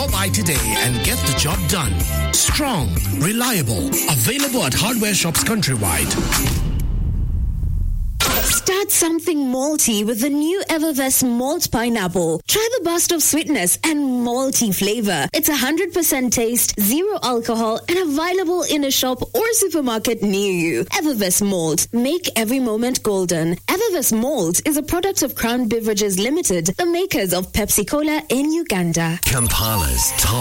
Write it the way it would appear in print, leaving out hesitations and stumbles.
Stop by today and get the job done. Strong, reliable, available at hardware shops countrywide. Start something malty with the new Evervest Malt Pineapple. Try the burst of sweetness and malty flavor. It's 100% taste, 0 alcohol, and available in a shop or supermarket near you. Evervest Malt. Make every moment golden. Evervest Malt is a product of Crown Beverages Limited, the makers of Pepsi Cola in Uganda. Kampala's top